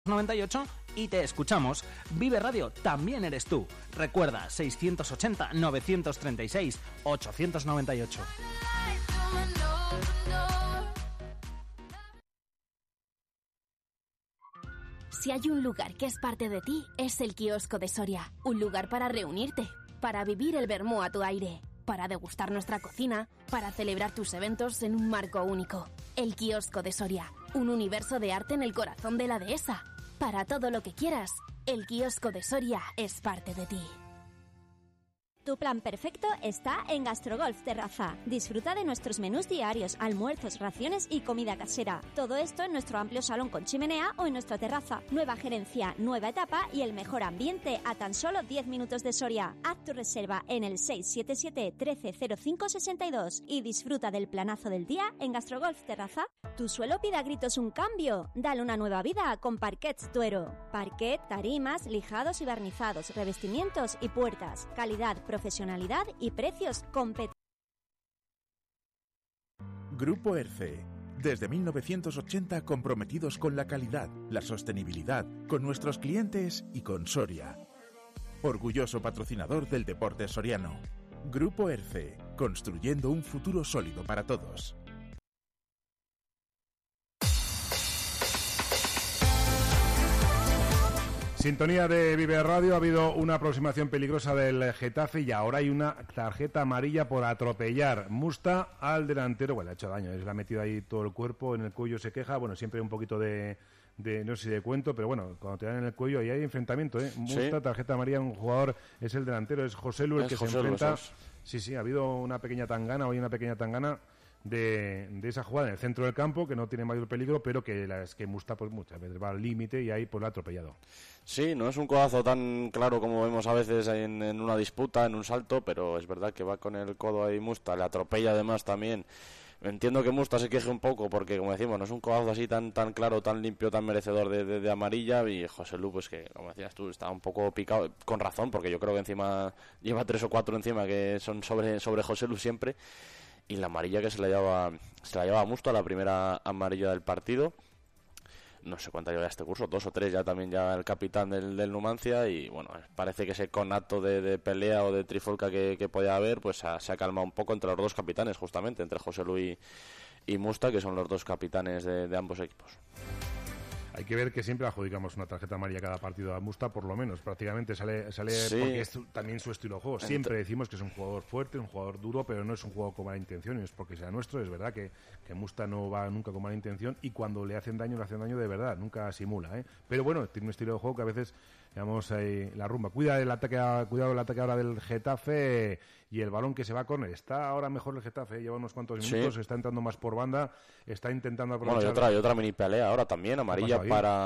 98 y te escuchamos. Vive Radio también eres tú. Recuerda, 680 936 898. Si hay un lugar que es parte de ti, es el Quiosco de Soria. Un lugar para reunirte, para vivir el vermú a tu aire, para degustar nuestra cocina, para celebrar tus eventos en un marco único. El Quiosco de Soria, un universo de arte en el corazón de la dehesa. Para todo lo que quieras, el Quiosco de Soria es parte de ti. Tu plan perfecto está en Gastrogolf Terraza. Disfruta de nuestros menús diarios, almuerzos, raciones y comida casera. Todo esto en nuestro amplio salón con chimenea o en nuestra terraza. Nueva gerencia, nueva etapa y el mejor ambiente a tan solo 10 minutos de Soria. Haz tu reserva en el 677 130562 y disfruta del planazo del día en Gastrogolf Terraza. ¿Tu suelo pide a gritos un cambio? Dale una nueva vida con Parquets Duero. Parquet, tarimas, lijados y barnizados, revestimientos y puertas. Calidad, profesionalidad y precios competitivos. Grupo ERCE. Desde 1980 comprometidos con la calidad, la sostenibilidad, con nuestros clientes y con Soria. Orgulloso patrocinador del deporte soriano. Grupo ERCE. Construyendo un futuro sólido para todos. Sintonía de Vive Radio. Ha habido una aproximación peligrosa del Getafe y ahora hay una tarjeta amarilla por atropellar Musta al delantero. Bueno, le ha hecho daño, le ha metido ahí todo el cuerpo, en el cuello se queja. Bueno, siempre un poquito de no sé si de cuento, pero bueno, cuando te dan en el cuello ahí hay enfrentamiento, ¿eh? Musta, sí. Tarjeta amarilla, un jugador, es el delantero, es José Lu el que José se enfrenta. Sí, ha habido una pequeña tangana de esa jugada en el centro del campo, que no tiene mayor peligro, pero que Musta pues muchas veces va al límite y ahí pues lo ha atropellado. Sí, no es un codazo tan claro como vemos a veces en una disputa, en un salto, pero es verdad que va con el codo ahí Musta, le atropella además también. Entiendo que Musta se queje un poco porque, como decimos, no es un codazo así tan claro, tan limpio, tan merecedor de amarilla, y José Lu, pues que, como decías tú, está un poco picado, con razón, porque yo creo que encima lleva 3 o 4 encima que son sobre José Lu siempre, y la amarilla que se la lleva a Musta, la primera amarilla del partido. No sé cuánta lleva este curso, 2 o 3 ya también ya el capitán del Numancia, y bueno, parece que ese conato de pelea o de trifulca que podía haber, pues se ha calmado un poco entre los dos capitanes, justamente, entre José Luis y Musta, que son los dos capitanes de ambos equipos. Hay que ver que siempre adjudicamos una tarjeta amarilla cada partido a Musta, por lo menos, prácticamente sale sí. Porque es también su estilo de juego. Siempre decimos que es un jugador fuerte, un jugador duro, pero no es un jugador con mala intención, y es porque sea nuestro. Es verdad que Musta no va nunca con mala intención, y cuando le hacen daño de verdad, nunca simula, ¿eh? Pero bueno, tiene un estilo de juego que a veces, digamos, la rumba. Cuidado el ataque ahora del Getafe, y el balón que se va a córner. Está ahora mejor el Getafe, lleva unos cuantos minutos, está entrando más por banda, está intentando aprovechar. Bueno, y otra mini pelea ahora también, amarilla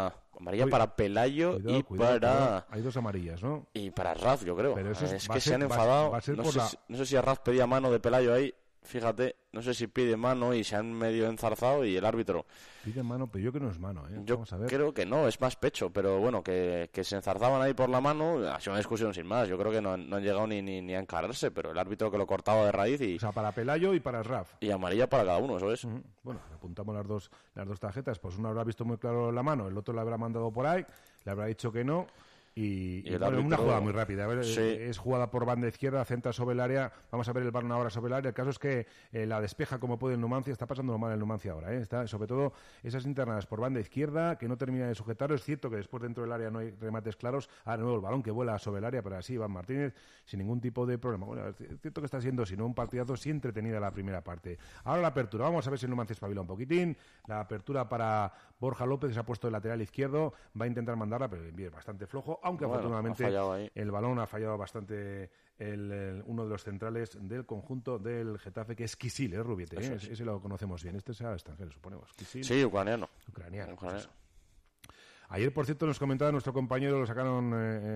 para Pelayo cuidado, hay 2 amarillas, ¿no? Y para Raz, yo creo. Pero es que se han enfadado. No sé si a Raz pedía mano de Pelayo ahí. Fíjate, no sé si pide mano y se han medio enzarzado, y el árbitro pide mano, pero yo creo que no es mano, ¿eh? Yo creo que no, es más pecho, pero bueno, que se enzarzaban ahí por la mano, ha sido una discusión sin más. Yo creo que no han llegado ni a encararse, pero el árbitro que lo cortaba de raíz. O sea, para Pelayo y para Raf. Y amarilla para cada uno, eso es. Bueno, apuntamos las dos tarjetas, pues uno habrá visto muy claro la mano, el otro le habrá mandado por ahí, le habrá dicho que no. Y bueno, árbitro, una jugada muy rápida. A ver, es jugada por banda izquierda, centra sobre el área. Vamos a ver el balón ahora sobre el área. El caso es que la despeja como puede el Numancia. Está pasando mal el Numancia ahora, ¿eh? Está, sobre todo esas internadas por banda izquierda, que no termina de sujetarlo. Es cierto que después dentro del área no hay remates claros. Ahora de nuevo el balón que vuela sobre el área, pero así Iván Martínez sin ningún tipo de problema. Bueno, es cierto que está siendo, si no, un partidazo, sí entretenida la primera parte. Ahora la apertura. Vamos a ver si el Numancia espabila un poquitín. La apertura para Borja López, que se ha puesto de lateral izquierdo. Va a intentar mandarla, pero el envío es bastante flojo, aunque afortunadamente el balón ha fallado bastante uno de los centrales del conjunto del Getafe, que es Kisil, Rubiete, ¿eh? Ese lo conocemos bien. Este es extranjero, suponemos. Kisil. Sí, ucraniano. Pues ayer, por cierto, nos comentaba nuestro compañero, lo sacaron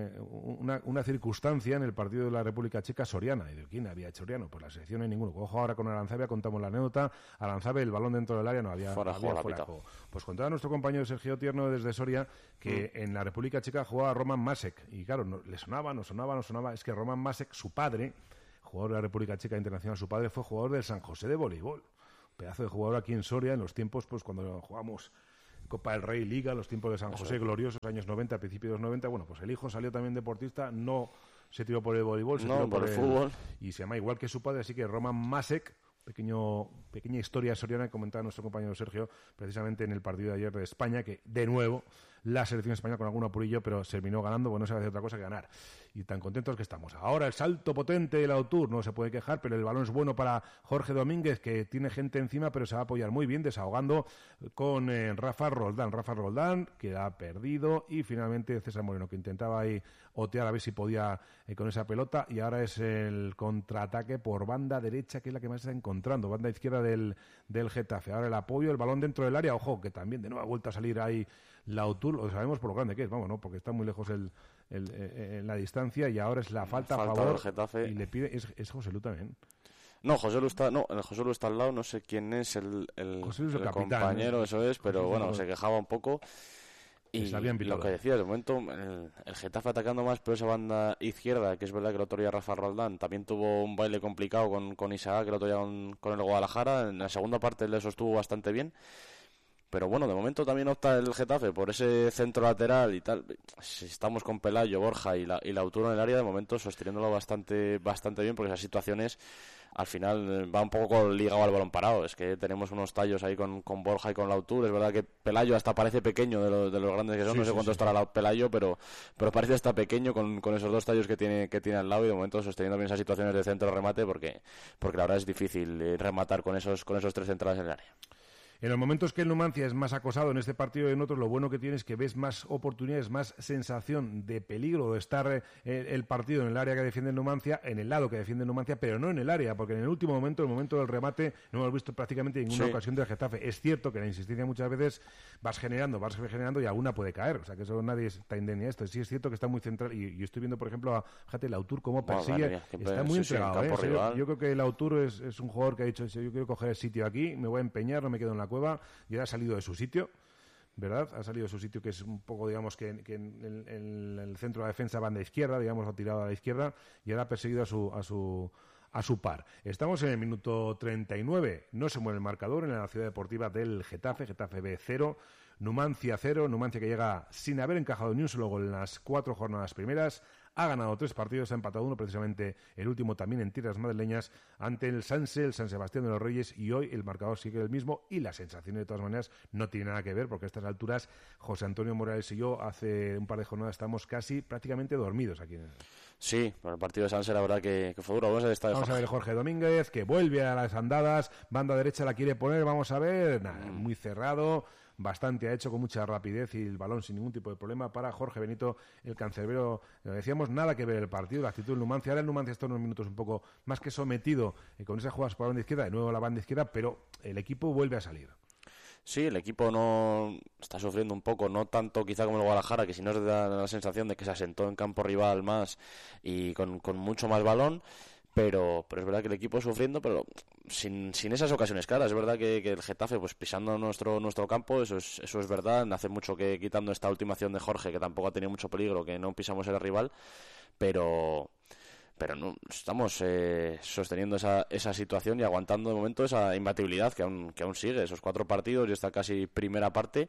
una circunstancia en el partido de la República Checa Soriana. ¿Y de quién había hecho Soriano? Pues la selección no hay ninguno. Ojo ahora con Aranzabia, contamos la anécdota. Aranzabia, el balón dentro del área no había fuera de juego. Pues contaba nuestro compañero Sergio Tierno desde Soria que en la República Checa jugaba Roman Masek. Y claro, le sonaba. Es que Roman Masek, su padre, jugador de la República Checa Internacional, su padre fue jugador del San José de voleibol. Pedazo de jugador aquí en Soria en los tiempos, pues cuando jugamos Copa del Rey, Liga, los tiempos de San José, gloriosos, años 90, principios de los 90. Bueno, pues el hijo salió también deportista, no se tiró por el voleibol, se tiró por el fútbol. Y se llama igual que su padre, así que Roman Masek, pequeña historia soriana que comentaba nuestro compañero Sergio, precisamente en el partido de ayer de España, que de nuevo la selección española con algún apurillo, pero se terminó ganando, bueno, no se hace otra cosa que ganar. Y tan contentos que estamos. Ahora el salto potente del Autur, no se puede quejar, pero el balón es bueno para Jorge Domínguez, que tiene gente encima, pero se va a apoyar muy bien, desahogando con Rafa Roldán, que ha perdido, y finalmente César Moreno, que intentaba ahí otear a ver si podía con esa pelota, y ahora es el contraataque por banda derecha, que es la que más está encontrando, banda izquierda del Getafe. Ahora el apoyo, el balón dentro del área, ojo, que también de nuevo ha vuelto a salir ahí Lautur, lo sabemos por lo grande que es, vamos, ¿no? Porque está muy lejos la distancia, y ahora es la falta a favor del Getafe. Y le pide, es José Lu también. No, José Lu está al lado, no sé quién es el capitán, compañero, ¿no? Eso es, pero bueno, se quejaba un poco. Y lo que decía, de momento el Getafe atacando más por esa banda izquierda, que es verdad que el otro día Rafa Roldán también tuvo un baile complicado con Isaac, el otro día con el Guadalajara. En la segunda parte le sostuvo bastante bien. Pero bueno, de momento también opta el Getafe por ese centro lateral y tal. Si estamos con Pelayo, Borja y Lautur en el área, de momento sosteniéndolo bastante bien, porque esas situaciones al final va un poco ligado al balón parado. Es que tenemos unos tallos ahí con Borja y con Lautur. Es verdad que Pelayo hasta parece pequeño de los grandes que son. Sí, no sé cuánto estará Pelayo, pero parece hasta pequeño con esos dos tallos que tiene al lado, y de momento sosteniendo bien esas situaciones de centro remate, porque la verdad es difícil rematar con esos tres centrales en el área. En los momentos que el Numancia es más acosado en este partido y en otros, lo bueno que tiene es que ves más oportunidades, más sensación de peligro de estar el partido en el área que defiende el Numancia, en el lado que defiende el Numancia, pero no en el área, porque en el último momento, el momento del remate, no hemos visto prácticamente ninguna ocasión del Getafe. Es cierto que la insistencia muchas veces vas generando y alguna puede caer, o sea que eso nadie está indemne a esto. Sí es cierto que está muy central, y yo estoy viendo, por ejemplo, a Lautur cómo persigue, está muy entregado. Yo creo que Lautur es un jugador que ha dicho, yo quiero coger el sitio aquí, me voy a empeñar, no me quedo en la cueva, y ahora ha salido de su sitio, ¿verdad? Ha salido de su sitio, que es un poco, digamos, que en el centro de la defensa banda izquierda, digamos, ha tirado a la izquierda, y ahora ha perseguido a su par. Estamos en el minuto 39, no se mueve el marcador en la ciudad deportiva del Getafe B 0, Numancia 0, Numancia que llega sin haber encajado ni un solo gol en las 4 jornadas primeras. Ha ganado 3 partidos, ha empatado 1, precisamente el último también en tierras madrileñas, ante el San Sebastián de los Reyes, y hoy el marcador sigue el mismo, y las sensaciones de todas maneras no tienen nada que ver, porque a estas alturas José Antonio Morales y yo hace un par de jornadas estamos prácticamente dormidos aquí. Sí, por el partido de Sanse la verdad que fue duro. Vamos a ver Jorge Domínguez, que vuelve a las andadas, banda derecha la quiere poner, vamos a ver, muy cerrado, bastante ha hecho, con mucha rapidez, y el balón sin ningún tipo de problema para Jorge Benito, el cancerbero. Lo decíamos, nada que ver el partido, la actitud del Numancia. Ahora el Numancia está unos minutos un poco más que sometido con esas jugadas por la banda izquierda, de nuevo la banda izquierda, pero el equipo vuelve a salir. Sí, el equipo no está sufriendo un poco, no tanto quizá como el Guadalajara, que si no se da la sensación de que se asentó en campo rival más y con mucho más balón. Pero es verdad que el equipo sufriendo, pero sin esas ocasiones claras. Es verdad que el Getafe, pues pisando nuestro campo, eso es verdad. Hace mucho que, quitando esta última acción de Jorge, que tampoco ha tenido mucho peligro, que no pisamos el rival, pero no estamos sosteniendo esa situación y aguantando de momento esa imbatibilidad que aún sigue, esos 4 partidos y esta casi primera parte.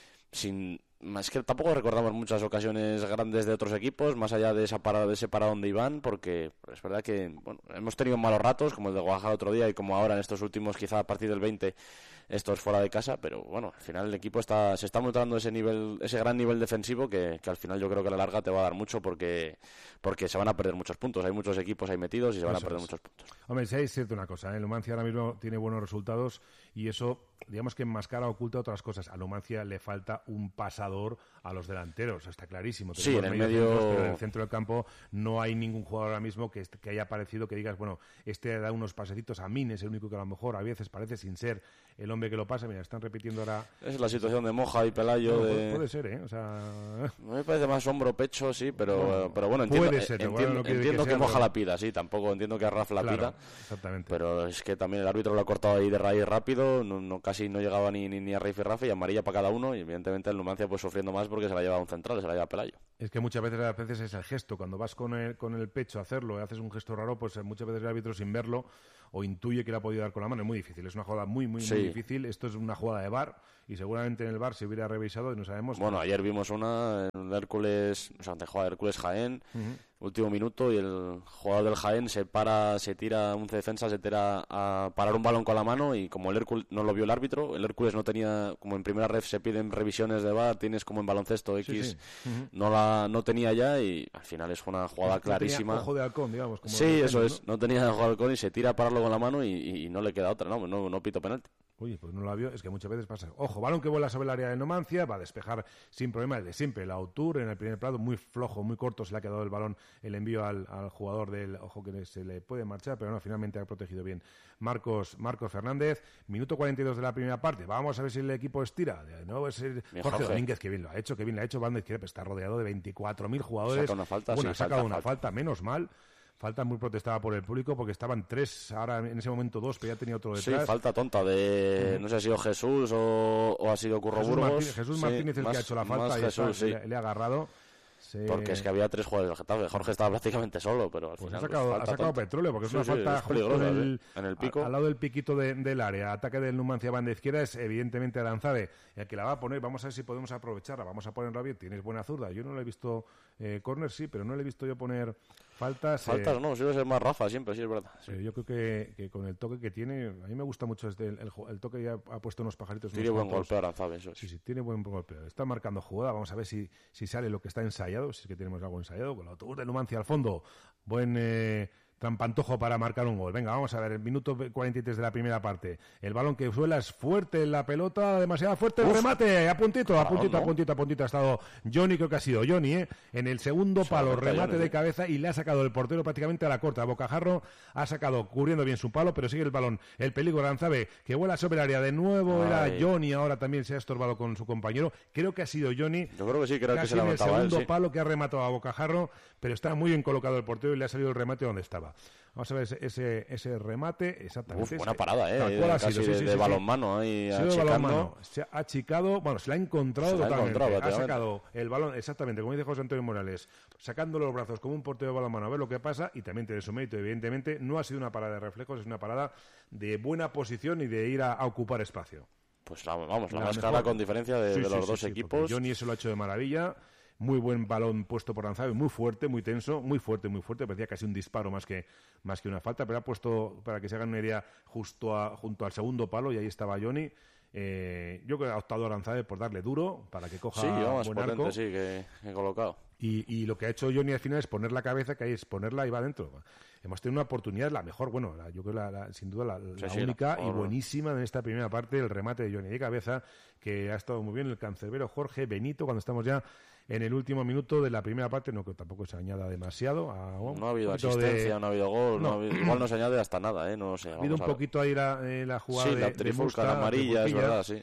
Es que tampoco recordamos muchas ocasiones grandes de otros equipos, más allá de ese paradón de Iván, porque es verdad que hemos tenido malos ratos, como el de Guadalajara otro día, y como ahora en estos últimos, quizá a partir del 20, estos fuera de casa, pero bueno, al final el equipo se está mostrando ese gran nivel defensivo que al final yo creo que a la larga te va a dar mucho, porque se van a perder muchos puntos. Hay muchos equipos ahí metidos y se van a perder muchos puntos. Hombre, sí es cierto una cosa, el Numancia ahora mismo tiene buenos resultados, y eso, digamos que enmascara, oculta otras cosas. A Numancia le falta un pasador a los delanteros, está clarísimo. Sí, en el medio, pero en el centro del campo no hay ningún jugador ahora mismo que haya aparecido que digas, bueno, da unos pasecitos. A Min es el único que a lo mejor a veces parece, sin ser el hombre que lo pasa. Mira, están repitiendo ahora. Es la situación de Moja y Pelayo. Puede ser, ¿eh? O sea, me parece más hombro-pecho, sí, pero bueno, entiendo que Moja la pida, sí, tampoco entiendo que a Rafa la pida. Exactamente. Pero es que también el árbitro lo ha cortado ahí de raíz rápido, casi no llegaba ni a Rafa y amarilla para cada uno, y evidentemente el Numancia pues sufriendo más porque se la lleva un central, se la lleva Pelayo. Es que muchas veces es el gesto. Cuando vas con el pecho a hacerlo y haces un gesto raro, pues muchas veces el árbitro, sin verlo, o intuye que le ha podido dar con la mano. Es muy difícil. Es una jugada muy difícil. Esto es una jugada de VAR y seguramente en el VAR se hubiera revisado y no sabemos. Bueno, ayer vimos una en Hércules, o sea, ante jugada de Hércules Jaén, último minuto, y el jugador del Jaén se tira, un defensa se tira a parar un balón con la mano, y como el Hércules no lo vio el árbitro, el Hércules no tenía, como en primera ref se piden revisiones de VAR, tienes como en baloncesto X, no tenía ya, y al final es una jugada clarísima. Tenía ojo de halcón, digamos. Como eso es, no tenía ojo de halcón y se tira a pararlo con la mano y no le queda otra, no pito penalti. Oye, pues no la vio, es que muchas veces pasa. Ojo, balón que vuela sobre el área de Numancia, va a despejar sin problema el de siempre, el Autur en el primer plato, muy flojo, muy corto, se le ha quedado el balón, el envío al jugador del, ojo que se le puede marchar, pero no, finalmente ha protegido bien Marcos Fernández. Minuto 42 de la primera parte, vamos a ver si el equipo estira. De nuevo es Jorge Domínguez, que bien lo ha hecho, banda izquierda, está rodeado de 24.000 jugadores. Saca una falta, ha sacado una falta, menos mal. Falta muy protestada por el público porque estaban 3, ahora en ese momento 2, pero ya tenía otro detrás. Sí, falta tonta de, no sé si ha sido Jesús o ha sido Curro Burgos. Jesús Martínez el que ha hecho la falta y Jesús, le ha agarrado. Porque es que había 3 jugadores del Getafe. Jorge estaba prácticamente solo, pero al pues final ha sacado petróleo, porque es una falta justo en el pico. Al lado del piquito del área. Ataque del Numancia, banda izquierda, es evidentemente Aranzade el que la va a poner. Vamos a ver si podemos aprovecharla. Vamos a ponerla bien. Tienes buena zurda. Yo no le he visto córner, sí, pero no le he visto yo poner faltas. Faltas no, suele ser más Rafa siempre, sí, es verdad. Sí. Yo creo que con el toque que tiene, a mí me gusta mucho el toque, ya ha puesto unos pajaritos. Tiene buen golpeo Aranzade, eso. Sí, tiene buen golpeo. Está marcando jugada. Vamos a ver si sale lo que está ensayado, si es que tenemos algo ensayado, con el autobús de Numancia al fondo. Buen trampantojo para marcar un gol. Venga, vamos a ver, el minuto 43 de la primera parte. El balón que suela es fuerte en la pelota, demasiado fuerte, el remate, a puntito ha estado Johnny, creo que ha sido Johnny, en el segundo palo, remate de cabeza, y le ha sacado el portero prácticamente a la corta. Bocajarro ha sacado, cubriendo bien su palo, pero sigue el balón, el peligro. Aranzade, que vuela sobre el área de nuevo, era Johnny, ahora también se ha estorbado con su compañero, creo que ha sido Johnny. Yo creo que sí, creo que se la en el segundo palo que ha rematado a Bocajarro, pero está muy bien colocado el portero y le ha salido el remate donde estaba. Vamos a ver ese remate, exactamente. Buena parada, de balonmano ahí achicando. Se ha achicado, bueno, se la ha encontrado totalmente. Ha sacado el balón, exactamente, como dice José Antonio Morales, sacando los brazos como un portero de balonmano a ver lo que pasa, y también tiene su mérito, evidentemente. No ha sido una parada de reflejos, es una parada de buena posición y de ir a ocupar espacio. Pues vamos, la más clara con diferencia de los dos equipos. Johnny eso lo ha hecho de maravilla. Muy buen balón puesto por Aranzade, muy fuerte, muy tenso, muy fuerte. Parecía casi un disparo más que una falta, pero ha puesto, para que se hagan una idea, junto al segundo palo, y ahí estaba Johnny. Yo creo que ha optado Aranzade por darle duro para que coja buen arco. Sí, que colocado. Y lo que ha hecho Johnny al final es poner la cabeza, que ahí es ponerla y va adentro. Hemos tenido una oportunidad, la mejor, yo creo sin duda la única y buenísima en esta primera parte, el remate de Johnny de cabeza, que ha estado muy bien el cancerbero Jorge Benito, cuando estamos ya en el último minuto de la primera parte. No que tampoco se añada demasiado. No ha habido asistencia, no ha habido gol, igual no se añade hasta nada, no sé. Ha habido un poquito ahí la jugada la trifulca, la amarilla, es verdad, sí.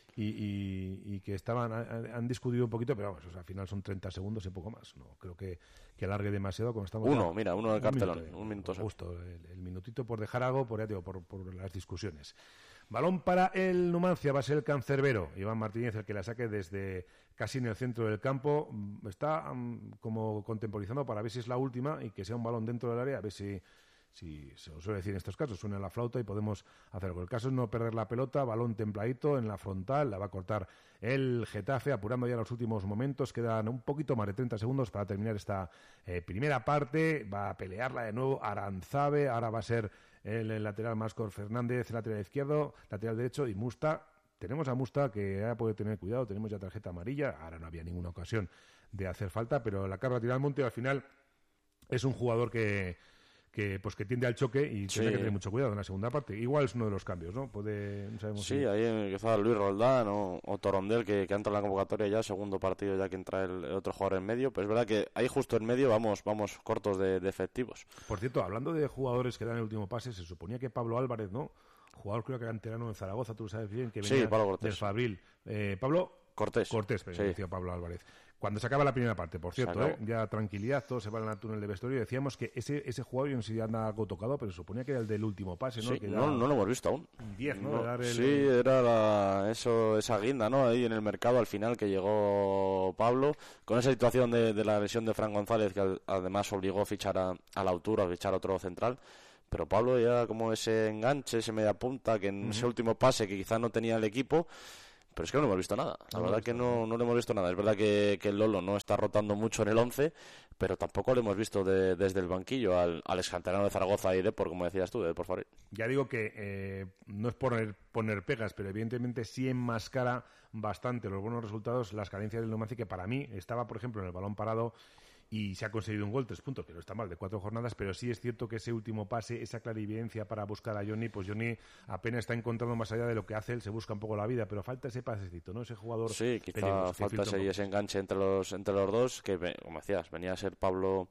Y que han discutido un poquito, pero vamos, al final son 30 segundos y poco más. No creo que alargue demasiado como estamos. Uno del cartelón, un minuto. Justo, el minutito por dejar algo, por las discusiones. Balón para el Numancia, va a ser el cancerbero Iván Martínez el que la saque desde casi en el centro del campo. Está como contemporizando para ver si es la última y que sea un balón dentro del área, a ver si se lo suele decir en estos casos, suena la flauta y podemos hacerlo. El caso es no perder la pelota, balón templadito en la frontal, la va a cortar el Getafe, apurando ya los últimos momentos, quedan un poquito más de 30 segundos para terminar esta primera parte. Va a pelearla de nuevo Aranzade, ahora va a ser el lateral Marcos Fernández, lateral izquierdo, lateral derecho, y Musta. Tenemos a Musta, que ahora puede tener cuidado, tenemos ya tarjeta amarilla, ahora no había ninguna ocasión de hacer falta, pero la carga tira al monte, al final es un jugador que tiende al choque y tiene que tener mucho cuidado en la segunda parte. Igual es uno de los cambios, ¿no? No sabemos ahí quizá Luis Roldán o Torondel, que entra en la convocatoria ya, segundo partido ya que entra el otro jugador en medio. Pero es verdad que ahí justo en medio vamos cortos de efectivos. Por cierto, hablando de jugadores que dan el último pase, se suponía que Pablo Álvarez, ¿no? Jugador creo que canterano en Zaragoza, tú lo sabes bien, que venía del Fabril. Pablo Cortés, decía Pablo Álvarez. Cuando se acaba la primera parte, por cierto, ya tranquilidad, todos se van al túnel de vestuario. Decíamos que ese jugador, yo no sé si anda algo tocado, pero suponía que era el del último pase, ¿no? Sí, no lo hemos visto aún. 10, ¿no? Sí, era esa guinda, ¿no? Ahí en el mercado al final que llegó Pablo, con esa situación de la lesión de Fran González, que además obligó a fichar a la altura, a fichar a otro central. Pero Pablo ya como ese enganche, ese media punta, que en ese último pase que quizás no tenía el equipo. Pero es que no hemos visto nada, la verdad que no le hemos visto nada. Es verdad que el Lolo no está rotando mucho en el 11, pero tampoco lo hemos visto desde el banquillo al excanterano de Zaragoza y Depor, como decías tú, de Depor Farid. Ya digo que no es poner pegas, pero evidentemente sí enmascara bastante los buenos resultados, las carencias del Numancia, que para mí estaba, por ejemplo, en el balón parado y se ha conseguido un gol, 3 puntos, pero está mal, de 4 jornadas, pero sí es cierto que ese último pase, esa clarividencia para buscar a Johnny, pues Johnny apenas está encontrando más allá de lo que hace él, se busca un poco la vida, pero falta ese pasecito, ¿no? Ese jugador. Sí, quizá falta ese enganche entre los dos, que, como decías, venía a ser Pablo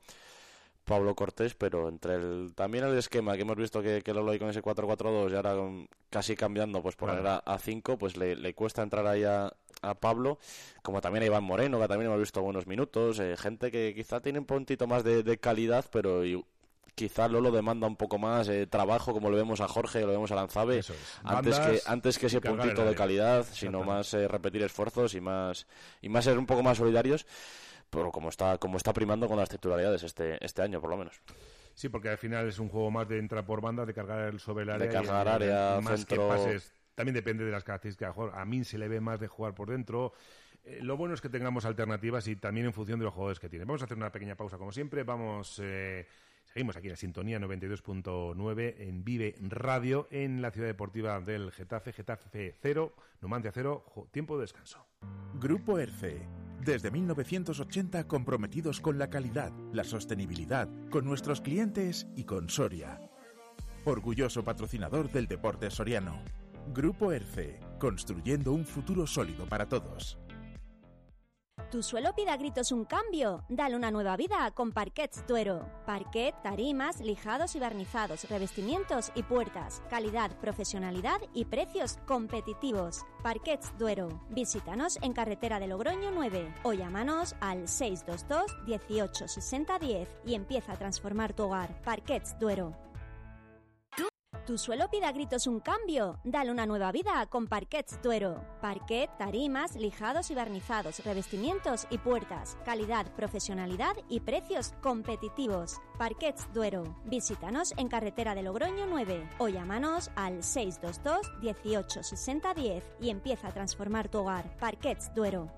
Cortés, pero también el esquema que hemos visto que Lolo ahí con ese 4-4-2 y ahora casi cambiando, pues poner a 5, pues le cuesta entrar ahí a Pablo, como también a Iván Moreno, que también hemos visto buenos minutos, gente que quizá tiene un puntito más de calidad, pero quizá Lolo demanda un poco más trabajo, como lo vemos a Jorge, lo vemos a Lanzabe, antes que ese puntito de calidad, sino más repetir esfuerzos y más ser un poco más solidarios. Pero como está primando con las titularidades este año, por lo menos. Sí, porque al final es un juego más de entrar por banda, de cargar sobre el área. De cargar área, más centro. Que pases. También depende de las características. A mí se le ve más de jugar por dentro. Lo bueno es que tengamos alternativas y también en función de los jugadores que tiene. Vamos a hacer una pequeña pausa, como siempre. Seguimos aquí en la sintonía 92.9 en Vive Radio, en la ciudad deportiva del Getafe 0, Numancia 0, tiempo de descanso. Grupo ERCE. Desde 1980 comprometidos con la calidad, la sostenibilidad, con nuestros clientes y con Soria. Orgulloso patrocinador del deporte soriano. Grupo ERCE, construyendo un futuro sólido para todos. ¿Tu suelo pide a gritos un cambio? Dale una nueva vida con Parquets Duero. Parquet, tarimas, lijados y barnizados, revestimientos y puertas. Calidad, profesionalidad y precios competitivos. Parquets Duero. Visítanos en carretera de Logroño 9 o llámanos al 622 18 60 10 y empieza a transformar tu hogar. Parquets Duero. ¿Tu suelo pide a gritos un cambio? Dale una nueva vida con Parquets Duero. Parquet, tarimas, lijados y barnizados, revestimientos y puertas. Calidad, profesionalidad y precios competitivos. Parquets Duero. Visítanos en carretera de Logroño 9 o llámanos al 622 18 60 10 y empieza a transformar tu hogar. Parquets Duero.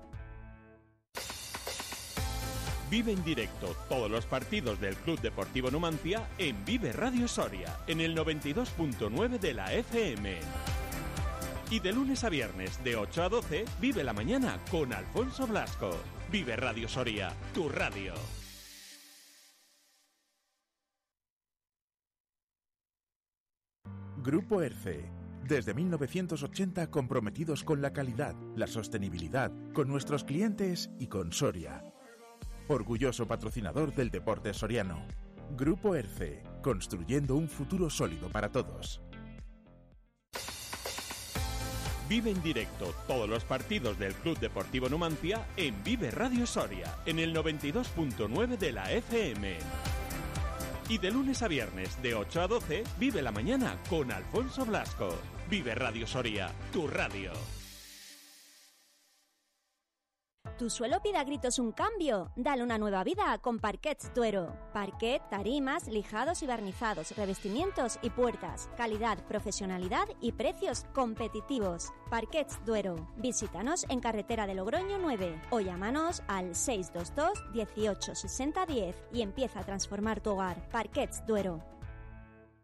Vive en directo todos los partidos del Club Deportivo Numancia en Vive Radio Soria, en el 92.9 de la FM. Y de lunes a viernes, de 8 a 12, vive la mañana con Alfonso Blasco. Vive Radio Soria, tu radio. Grupo ERCE. Desde 1980 comprometidos con la calidad, la sostenibilidad, con nuestros clientes y con Soria. Orgulloso patrocinador del deporte soriano. Grupo ERCE, construyendo un futuro sólido para todos. Vive en directo todos los partidos del Club Deportivo Numancia en Vive Radio Soria, en el 92.9 de la FM. Y de lunes a viernes, de 8 a 12, vive la mañana con Alfonso Blasco. Vive Radio Soria, tu radio. ¿Tu suelo pide a gritos un cambio? Dale una nueva vida con Parquets Duero. Parquet, tarimas, lijados y barnizados, revestimientos y puertas. Calidad, profesionalidad y precios competitivos. Parquets Duero. Visítanos en carretera de Logroño 9 o llámanos al 622 18 60 10 y empieza a transformar tu hogar. Parquets Duero.